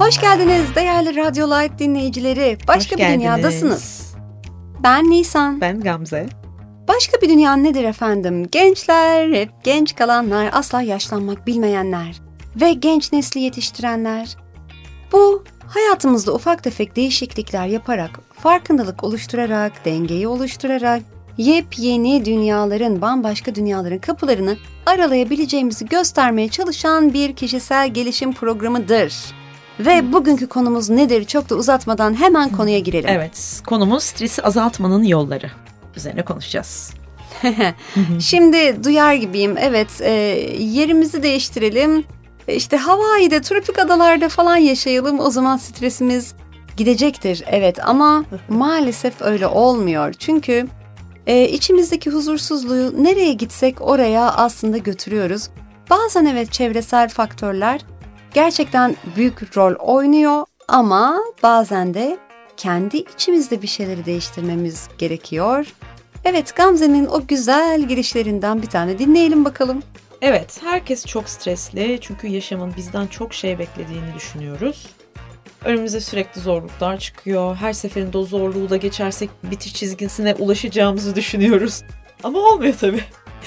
Hoş geldiniz değerli Radyo Light dinleyicileri. Başka bir dünyadasınız. Ben Nisan. Ben Gamze. Başka bir dünya nedir efendim? Gençler, hep genç kalanlar, asla yaşlanmak bilmeyenler ve genç nesli yetiştirenler. Bu hayatımızda ufak tefek değişiklikler yaparak, farkındalık oluşturarak, dengeyi oluşturarak, yepyeni dünyaların, bambaşka dünyaların kapılarını aralayabileceğimizi göstermeye çalışan bir kişisel gelişim programıdır. Ve bugünkü konumuz nedir? Çok da uzatmadan hemen konuya girelim. Evet, konumuz stresi azaltmanın yolları. Üzerine konuşacağız. Şimdi duyar gibiyim. Evet, yerimizi değiştirelim. İşte Hawaii'de, tropik adalarda falan yaşayalım. O zaman stresimiz gidecektir. Evet, ama maalesef öyle olmuyor. Çünkü içimizdeki huzursuzluğu nereye gitsek oraya aslında götürüyoruz. Bazen evet çevresel faktörler gerçekten büyük rol oynuyor ama bazen de kendi içimizde bir şeyleri değiştirmemiz gerekiyor. Evet, Gamze'nin o güzel girişlerinden bir tane dinleyelim bakalım. Evet, herkes çok stresli çünkü yaşamın bizden çok şey beklediğini düşünüyoruz. Önümüze sürekli zorluklar çıkıyor. Her seferinde o zorluğu da geçersek bitiş çizgisine ulaşacağımızı düşünüyoruz. Ama olmuyor tabii.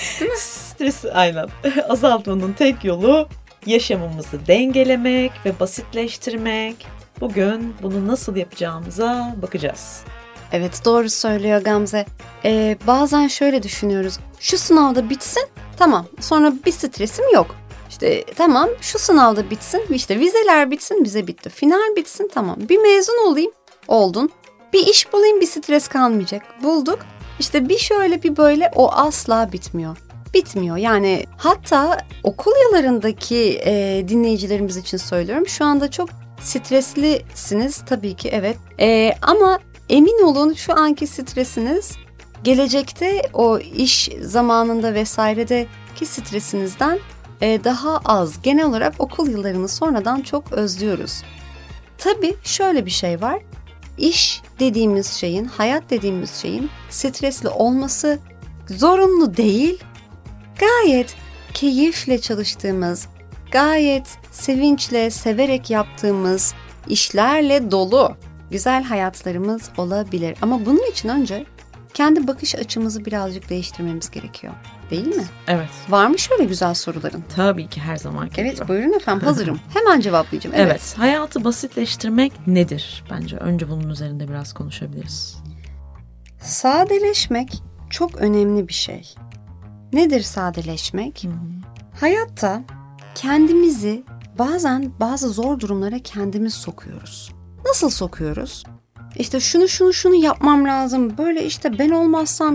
Stresi aynen azaltmanın tek yolu yaşamımızı dengelemek ve basitleştirmek. Bugün bunu nasıl yapacağımıza bakacağız. Evet, doğru söylüyor Gamze. Bazen şöyle düşünüyoruz. Şu sınavda bitsin, tamam. Sonra bir stresim yok. İşte tamam, şu sınavda bitsin, işte vizeler bitsin, vize bitti. Final bitsin, tamam. Bir mezun olayım, oldun. Bir iş bulayım, bir stres kalmayacak. Bulduk. İşte bir şöyle bir böyle, o asla bitmiyor. Bitmiyor. Yani hatta okul yıllarındaki dinleyicilerimiz için söylüyorum. Şu anda çok streslisiniz tabii ki, evet. Ama emin olun şu anki stresiniz gelecekte o iş zamanında vesairedeki stresinizden daha az. Genel olarak okul yıllarını sonradan çok özlüyoruz. Tabii şöyle bir şey var. İş dediğimiz şeyin, hayat dediğimiz şeyin stresli olması zorunlu değil. Gayet keyifle çalıştığımız, gayet sevinçle, severek yaptığımız işlerle dolu güzel hayatlarımız olabilir. Ama bunun için önce kendi bakış açımızı birazcık değiştirmemiz gerekiyor. Değil mi? Evet. Var mı şöyle güzel soruların? Tabii ki her zamanki gibi. Evet, buyurun efendim, hazırım. Hemen cevaplayacağım. Evet, hayatı basitleştirmek nedir? Bence önce bunun üzerinde biraz konuşabiliriz. Sadeleşmek çok önemli bir şey. Nedir sadeleşmek? Hayatta kendimizi bazen bazı zor durumlara kendimiz sokuyoruz. Nasıl sokuyoruz? İşte şunu yapmam lazım. Böyle işte ben olmazsam